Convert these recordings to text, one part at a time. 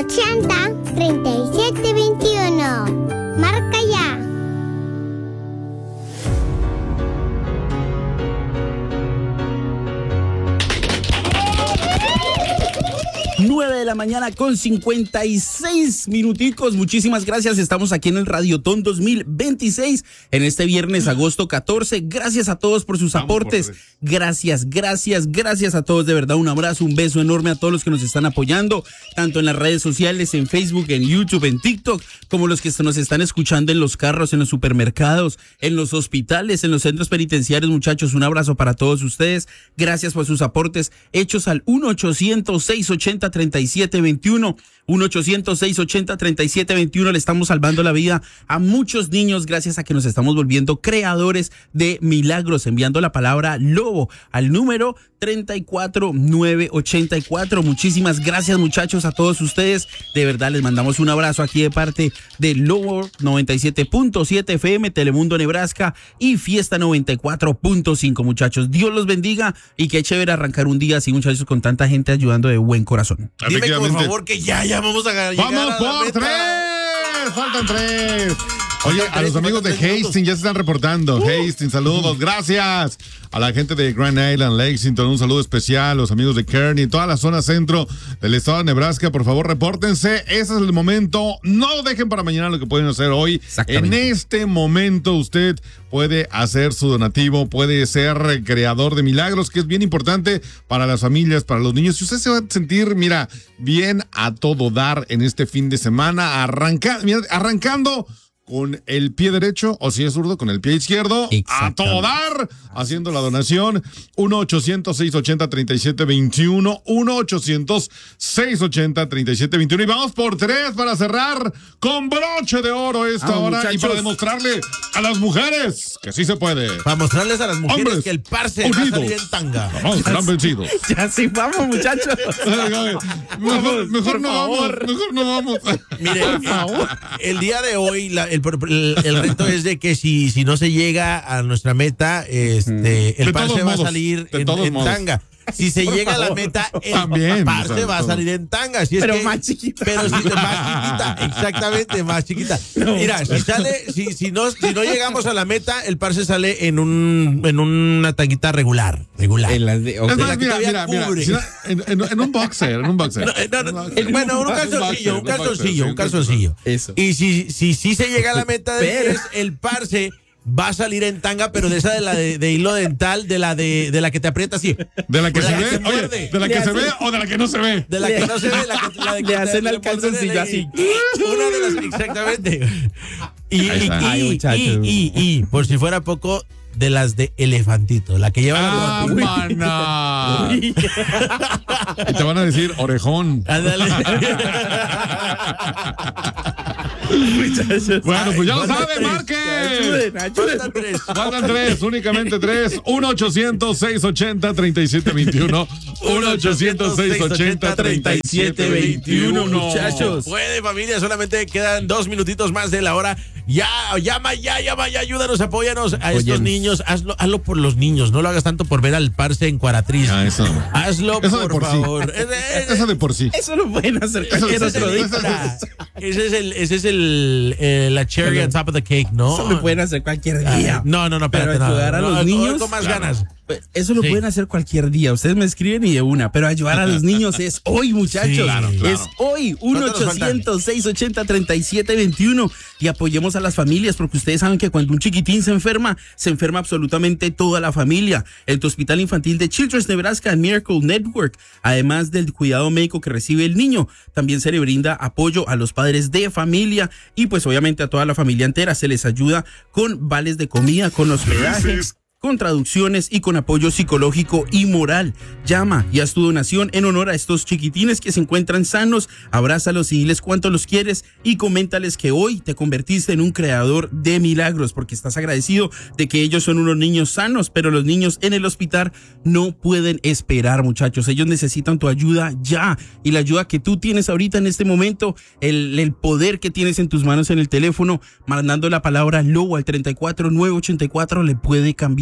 1-800-3721. Marca ya. 9 de la mañana con 56 minuticos. Muchísimas gracias. Estamos aquí en el Radiotón 2026 en este viernes, agosto 14. Gracias a todos por sus aportes. Gracias a todos. De verdad, un abrazo, un beso enorme a todos los que nos están apoyando, tanto en las redes sociales, en Facebook, en YouTube, en TikTok, como los que nos están escuchando en los carros, en los supermercados, en los hospitales, en los centros penitenciarios. Muchachos, un abrazo para todos ustedes. Gracias por sus aportes hechos al 1-800-680-3721. 1-800-680-3721. Le estamos salvando la vida a muchos niños gracias a que nos estamos volviendo creadores de milagros, enviando la palabra lobo al número 34984. Muchísimas gracias, muchachos, a todos ustedes. De verdad, les mandamos un abrazo aquí de parte de Lobo 97.7 FM, Telemundo Nebraska y Fiesta 94.5, muchachos. Dios los bendiga y qué chévere arrancar un día así, muchachos, con tanta gente ayudando de buen corazón. Dime, por favor, que ya vamos a llegar. ¡Vamos por 3! ¡Faltan 3! Oye, a los amigos de Hastings ya se están reportando. Hastings, saludos, gracias. A la gente de Grand Island, Lexington, un saludo especial. Los amigos de Kearney, toda la zona centro del estado de Nebraska, por favor, repórtense. Ese es el momento. No dejen para mañana lo que pueden hacer hoy. En este momento usted puede hacer su donativo, puede ser creador de milagros, que es bien importante para las familias, para los niños. Y usted se va a sentir, mira, bien a todo dar en este fin de semana, arrancando con el pie derecho, o si es zurdo, con el pie izquierdo, a todo dar, haciendo la donación. 1-800-680-3721, 1-800-680-3721. Y vamos por 3 para cerrar con broche de oro esta hora, muchachos. Y para demostrarle a las mujeres que sí se puede. Para mostrarles a las mujeres, hombres, que el parce va a salir en tanga. Vamos, serán vencidos. Ya sí, vamos, muchachos. Mejor no vamos. Mire, el día de hoy, el reto es de que si no se llega a nuestra meta, el parce va a salir en tanga. Si se llega a la meta, el parce va a salir en tanga. Pero más chiquita. Pero más chiquita, exactamente, más chiquita. Mira, si no llegamos a la meta, el parce sale en una tanguita regular. En un boxer. Bueno, un calzoncillo. Eso. Y si se llega a la meta el parce va a salir en tanga, pero de esa de hilo dental, de la que te aprieta así. ¿De la que se ve? Oye, ¿de la que se ve o de la que no se ve? De la que no se ve, la de que le hacen al calzoncillo así. Una de las, exactamente. Y por si fuera poco, de las de elefantito, la que lleva la y te van a decir orejón. Ándale. Bueno, pues ya lo sabe, marque. Faltan 3, únicamente 3. 1-800-680-3721. 1-800-680-3721. Muchachos, puede, familia, solamente quedan 2 minutitos más de la hora. Llama, ayúdanos, apóyanos a estos niños. Hazlo por los niños, no lo hagas tanto por ver al parce en Cuaratriz. Hazlo eso por favor. Eso de por sí. Eso lo pueden hacer cualquier otro día. Ese es la cherry on top of the cake, ¿no? Eso lo pueden hacer cualquier día. No, espérate. Pero ayudar a los niños con más ganas. Eso lo pueden hacer cualquier día. Ustedes me escriben y de una. Pero ayudar a los niños es hoy, muchachos. Sí, claro. Es hoy. 1-800-680-3721. Y apoyemos a las familias, porque ustedes saben que cuando un chiquitín se enferma absolutamente toda la familia. El Hospital Infantil de Children's Nebraska Miracle Network, además del cuidado médico que recibe el niño, también se le brinda apoyo a los padres de familia y pues obviamente a toda la familia entera. Se les ayuda con vales de comida, con hospedaje, con traducciones y con apoyo psicológico y moral. Llama y haz tu donación en honor a estos chiquitines que se encuentran sanos. Abrázalos y diles cuánto los quieres y coméntales que hoy te convertiste en un creador de milagros, porque estás agradecido de que ellos son unos niños sanos, pero los niños en el hospital no pueden esperar, muchachos. Ellos necesitan tu ayuda ya, y la ayuda que tú tienes ahorita en este momento, el poder que tienes en tus manos en el teléfono, mandando la palabra LOBO al 34984, le puede cambiar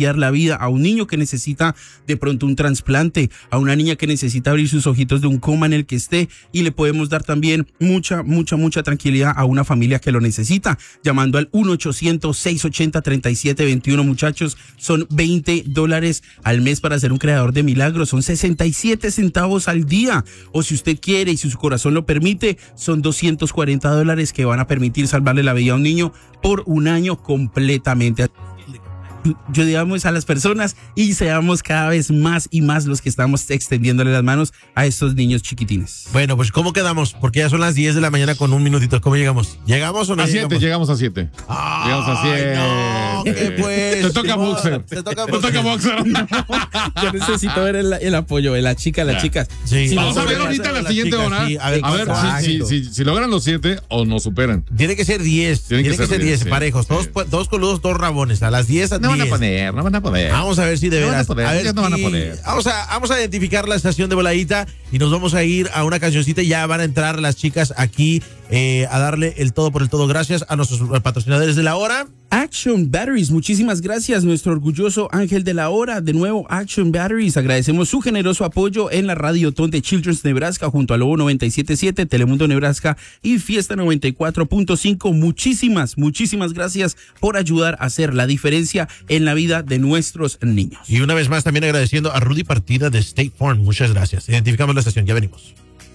cambiar la vida a un niño que necesita de pronto un trasplante, a una niña que necesita abrir sus ojitos de un coma en el que esté, y le podemos dar también mucha tranquilidad a una familia que lo necesita, llamando al 1-800-680-3721, muchachos. Son $20 al mes para ser un creador de milagros, son 67 centavos al día, o si usted quiere y si su corazón lo permite, son $240 que van a permitir salvarle la vida a un niño por un año completamente. Yo digamos a las personas y seamos cada vez más y más los que estamos extendiéndole las manos a estos niños chiquitines. Bueno, pues ¿cómo quedamos? Porque ya son las 10 de la mañana con un minutito. ¿Cómo llegamos? ¿Llegamos o no? A 7, llegamos a 7. Llegamos a 7. No, ¿qué pues? Te toca boxer. Te toca boxer. Yo necesito ver el apoyo de la chica, las chicas. Sí. Si vamos a ver ahorita la siguiente hora. Sí, a ver si logran los 7 o nos superan. Tiene que ser 10. Tiene que ser 10 parejos. Sí. Dos coludos, 2 rabones. A las 10 no van a poder. Vamos a ver si de veras. No van a poder. Vamos a identificar la estación de Voladita y nos vamos a ir a una cancioncita. Ya van a entrar las chicas aquí a darle el todo por el todo. Gracias a nuestros patrocinadores de la hora. Action Batteries, muchísimas gracias, nuestro orgulloso ángel de la hora. De nuevo, Action Batteries, agradecemos su generoso apoyo en la Radiotón de Children's Nebraska junto a Lobo 97.7, Telemundo Nebraska y Fiesta 94.5. Muchísimas gracias por ayudar a hacer la diferencia en la vida de nuestros niños. Y una vez más también agradeciendo a Rudy Partida de State Farm. Muchas gracias. Identificamos la estación, ya venimos.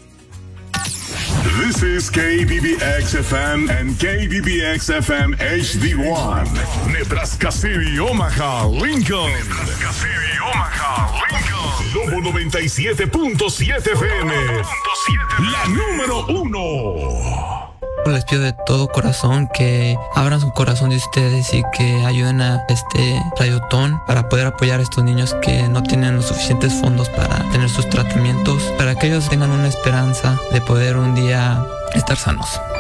This is KBBX-FM and KBBX-FM HD1. Nebraska City, Omaha, Lincoln. Nebraska City, Omaha, Lincoln. Lobo 97.7 FM. La número 1. Les pido de todo corazón que abran su corazón de ustedes y que ayuden a este Radiotón para poder apoyar a estos niños que no tienen los suficientes fondos para tener sus tratamientos, para que ellos tengan una esperanza de poder un día estar sanos.